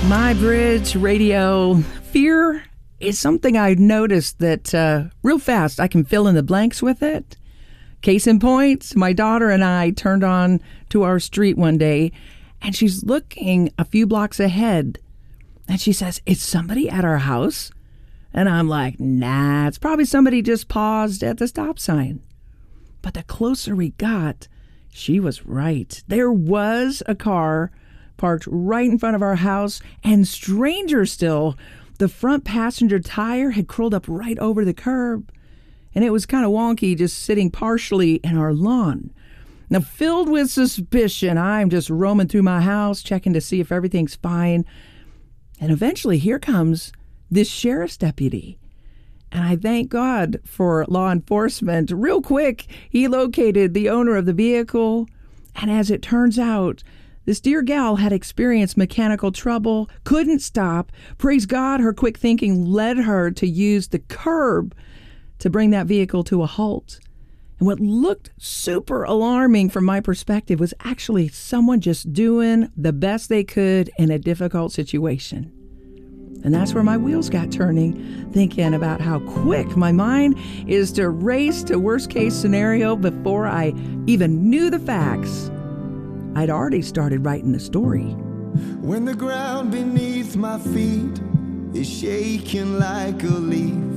My Bridge Radio. Fear is something I noticed that real fast I can fill in the blanks with it. Case in point, my daughter and I turned on to our street one day, and she's looking a few blocks ahead, and she says, "Is somebody at our house?" And I'm like, "Nah, it's probably somebody just paused at the stop sign." But the closer we got, she was right. There was a car parked right in front of our house, and stranger still, the front passenger tire had curled up right over the curb, and it was kind of wonky, just sitting partially in our lawn. Now, filled with suspicion, I'm just roaming through my house, checking to see if everything's fine, and eventually here comes this sheriff's deputy. And I thank God for law enforcement. Real quick, he located the owner of the vehicle, and as it turns out, this dear gal had experienced mechanical trouble, couldn't stop. Praise God, her quick thinking led her to use the curb to bring that vehicle to a halt. And what looked super alarming from my perspective was actually someone just doing the best they could in a difficult situation. And that's where my wheels got turning, thinking about how quick my mind is to race to worst case scenario before I even knew the facts. I'd already started writing the story. When the ground beneath my feet is shaking like a leaf,